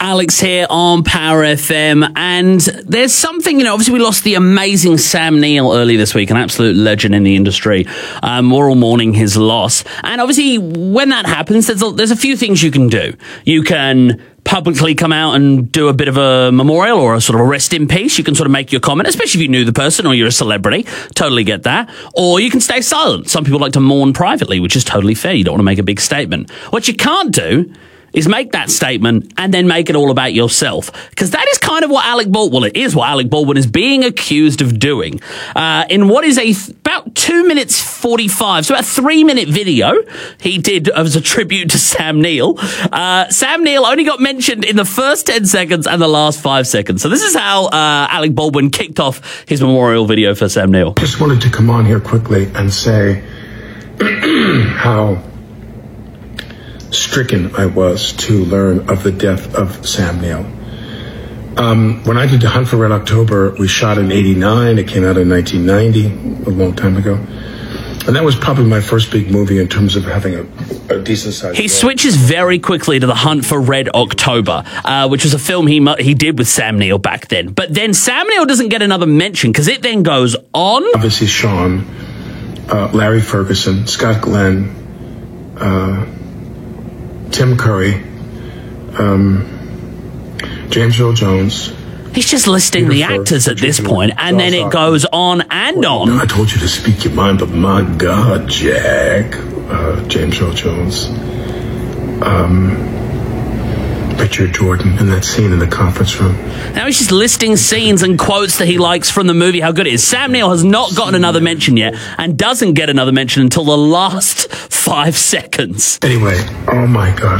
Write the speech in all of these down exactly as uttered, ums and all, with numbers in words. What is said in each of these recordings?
Alex here on Power F M, and there's something, you know, obviously we lost the amazing Sam Neill early this week, an absolute legend in the industry. Um, we're all mourning his loss, and obviously when that happens, there's a, there's a few things you can do. You can publicly come out and do a bit of a memorial or a sort of a rest in peace. You can sort of make your comment, especially if you knew the person or you're a celebrity. Totally get that. Or you can stay silent. Some people like to mourn privately, which is totally fair. You don't want to make a big statement. What you can't do is make that statement and then make it all about yourself. Because that is kind of what Alec Baldwin, well, it is what Alec Baldwin is being accused of doing. Uh, in what is a th- about two minutes forty-five, so about a three minute video he did as a tribute to Sam Neill. Uh, Sam Neill only got mentioned in the first ten seconds and the last five seconds. So this is how uh, Alec Baldwin kicked off his memorial video for Sam Neill. Just wanted to come on here quickly and say how stricken I was to learn of the death of Sam Neill. Um, when I did The Hunt for Red October, we shot in eighty-nine. It came out in nineteen ninety, a long time ago. And that was probably my first big movie in terms of having a, a decent size. He role. switches very quickly to The Hunt for Red October, uh, which was a film he he did with Sam Neill back then. But then Sam Neill doesn't get another mention because it then goes on. Obviously Sean, uh, Larry Ferguson, Scott Glenn, uh, Tim Curry, um, James Earl Jones. He's just listing Peter the Falk, actors at this point, and then it goes on and on. I told you to speak your mind, but my God, Jack. Uh, James Earl Jones. Um, Richard Jordan in that scene in the conference room. Now he's just listing scenes and quotes that he likes from the movie, how good it is. Sam Neill has not gotten another mention yet and doesn't get another mention until the last five seconds. Anyway, oh my God.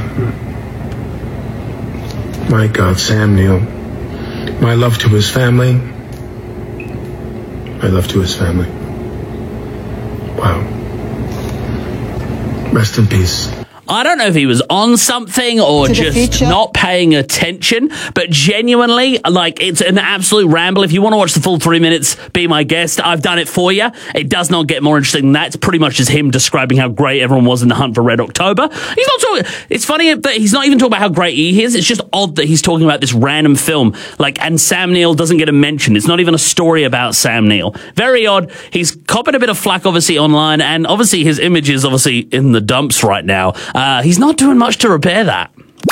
My God, Sam Neill. My love to his family. My love to his family. Wow. Rest in peace. I don't know if he was on something or just not paying attention, but genuinely, like, it's an absolute ramble. If you want to watch the full three minutes, be my guest. I've done it for you. It does not get more interesting than that. It's pretty much just him describing how great everyone was in The Hunt for Red October. He's not talking, it's funny that he's not even talking about how great he is. It's just odd that he's talking about this random film, like, and Sam Neill doesn't get a mention. It's not even a story about Sam Neill. Very odd. He's copping a bit of flack, obviously, online, and obviously his image is obviously in the dumps right now. Uh, he's not doing much to repair that.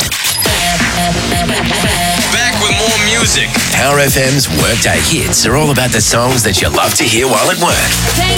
Back with more music. Power F M's Workday Hits are all about the songs that you love to hear while at work.